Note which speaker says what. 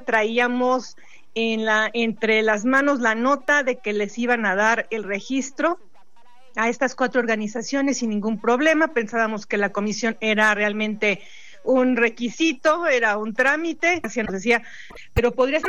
Speaker 1: traíamos entre las manos la nota de que les iban a dar el registro a estas 4 organizaciones sin ningún problema. Pensábamos que la comisión era realmente un requisito, era un trámite, así nos decía, pero podría ser